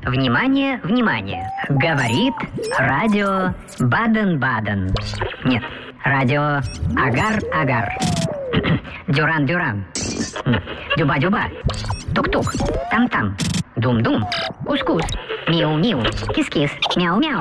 Внимание, внимание. Говорит радио Баден-Баден. Нет, радио Агар-Агар. Дюран-Дюран. Дюба-Дюба. Тук-тук. Там-там. Дум-дум. Кус-кус. Миу-миу. Кис-кис. Мяу-мяу.